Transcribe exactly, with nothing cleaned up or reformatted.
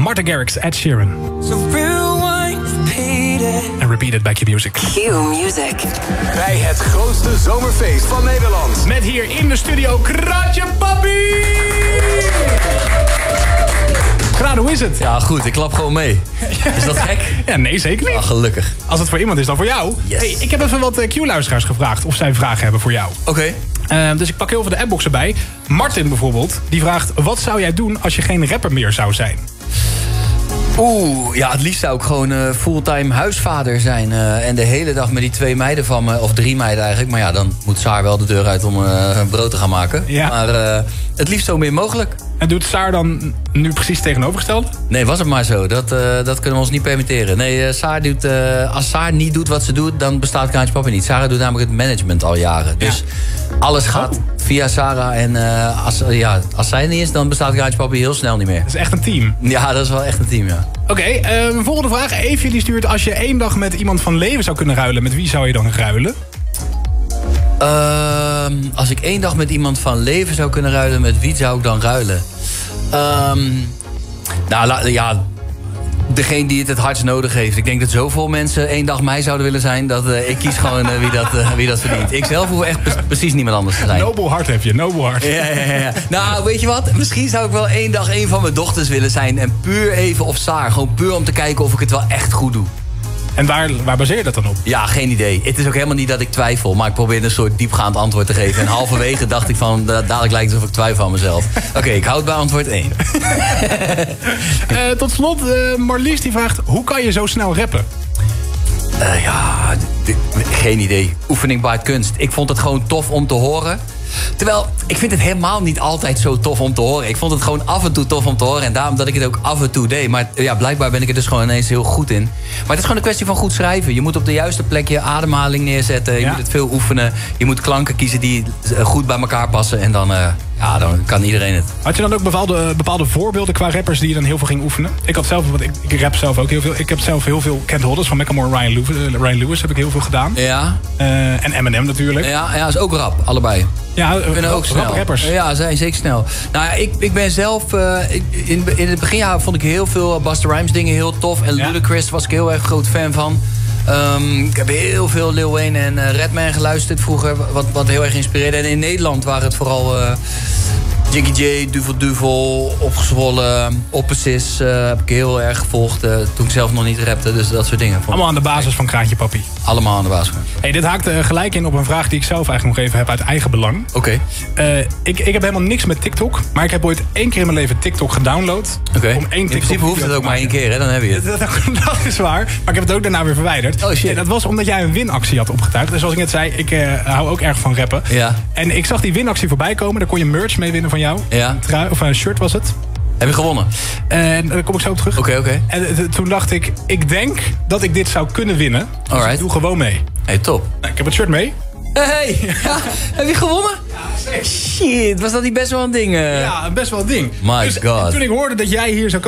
Martha Garrix, Ed Sheeran. So rewind, repeat it. En repeat it bij Q-Music. Q-Music. Bij het grootste zomerfeest van Nederland. Met hier in de studio Kraantje Papi! Kraan, hoe is het? Ja, goed. Ik klap gewoon mee. Is dat gek? Ja, nee, zeker niet. Ah, gelukkig. Als het voor iemand is, dan voor jou. Yes. Hey, ik heb even wat uh, Q-luisteraars gevraagd of zij vragen hebben voor jou. Oké. Okay. Uh, dus ik pak heel veel de appbox erbij. Martin bijvoorbeeld, die vraagt... wat zou jij doen als je geen rapper meer zou zijn? Oeh, ja, het liefst zou ik gewoon uh, fulltime huisvader zijn. Uh, en de hele dag met die twee meiden van me, of drie meiden eigenlijk. Maar ja, dan moet Saar wel de deur uit om uh, brood te gaan maken. Ja. Maar uh, het liefst zo min mogelijk. En doet Saar dan nu precies tegenovergestelde? Nee, was het maar zo. Dat, uh, dat kunnen we ons niet permitteren. Nee, uh, Saar doet, uh, als Saar niet doet wat ze doet, dan bestaat Kraantje Papi niet. Sarah doet namelijk het management al jaren. Dus ja. alles gaat oh. via Sarah. En uh, als, uh, ja, als zij niet is, dan bestaat Kraantje Papi heel snel niet meer. Dat is echt een team. Ja, dat is wel echt een team, ja. Oké, okay, uh, volgende vraag. Eefje die stuurt... als je één dag met iemand van leven zou kunnen ruilen... met wie zou je dan ruilen? Uh, als ik één dag met iemand van leven zou kunnen ruilen... met wie zou ik dan ruilen? Um, nou, ja... degene die het het hardst nodig heeft. Ik denk dat zoveel mensen één dag mij zouden willen zijn... dat uh, ik kies gewoon uh, wie, dat, uh, wie dat verdient. Ik zelf hoef echt pre- precies niemand anders te zijn. Nobel hart heb je, nobel hart. Ja, ja, ja. Nou, weet je wat? Misschien zou ik wel één dag één van mijn dochters willen zijn... en puur even op Saar. Gewoon puur om te kijken of ik het wel echt goed doe. En waar, waar baseer je dat dan op? Ja, geen idee. Het is ook helemaal niet dat ik twijfel. Maar ik probeer een soort diepgaand antwoord te geven. En halverwege dacht ik van... dadelijk lijkt het alsof ik twijfel aan mezelf. Oké, okay, ik houd bij antwoord één. uh, tot slot, uh, Marlies die vraagt... hoe kan je zo snel rappen? Uh, ja, d- d- geen idee. Oefening baart kunst. Ik vond het gewoon tof om te horen. Terwijl, ik vind het helemaal niet altijd zo tof om te horen. Ik vond het gewoon af en toe tof om te horen. En daarom dat ik het ook af en toe deed. Maar ja, blijkbaar ben ik er dus gewoon ineens heel goed in. Maar het is gewoon een kwestie van goed schrijven. Je moet op de juiste plek je ademhaling neerzetten. Je ja. moet het veel oefenen. Je moet klanken kiezen die goed bij elkaar passen. En dan, uh, ja, dan kan iedereen het. Had je dan ook bepaalde, bepaalde voorbeelden qua rappers die je dan heel veel ging oefenen? Ik had zelf, want ik, ik rap zelf ook heel veel. Ik heb zelf heel veel Kent Hodders van Macklemore, Ryan Lewis, uh, Ryan Lewis heb ik heel veel gedaan. Ja. Uh, en Eminem natuurlijk. Ja, ja, is ook rap, allebei. Ja, we kunnen ook snel. Rappers. Ja, zijn zeker snel. Nou ja, ik, ik ben zelf... Uh, in, in het beginjaar vond ik heel veel Busta Rhymes dingen heel tof. En ja. Ludacris was ik heel erg groot fan van. Um, ik heb heel veel Lil Wayne en uh, Redman geluisterd vroeger. Wat, wat heel erg inspireerde. En in Nederland waren het vooral... Uh, Jiggy J, Duvel Duvel, Opgezwollen, Opposites uh, heb ik heel erg gevolgd uh, toen ik zelf nog niet rapte. Dus dat soort dingen. Allemaal aan de basis van Kraantje Papi. Allemaal aan de basis. Hey, dit haakt uh, gelijk in op een vraag die ik zelf eigenlijk nog even heb uit eigen belang. Oké. Okay. Uh, ik, ik heb helemaal niks met TikTok. Maar ik heb ooit één keer in mijn leven TikTok gedownload. Oké. Okay. In principe hoeft het ook maar één keer, hè? Dan heb je het. Dat, dat, dat is waar. Maar ik heb het ook daarna weer verwijderd. Oh shit. En dat was omdat jij een winactie had opgetuigd. Dus zoals ik net zei, ik uh, hou ook erg van rappen. Ja. En ik zag die winactie voorbij komen. Daar kon je merch mee winnen van jou. Ja. Trui, of een shirt was het. Heb je gewonnen? En daar kom ik zo op terug. Oké, okay, oké. Okay. En uh, toen dacht ik, ik denk dat ik dit zou kunnen winnen. Dus alright. ik doe gewoon mee. Hey, top. Nou, ik heb het shirt mee. Hey, ja, heb je gewonnen? Ja, zeker. Shit, was dat niet best wel een ding? Uh... Ja, best wel een ding. My dus, god. Toen ik hoorde dat jij hier zou komen.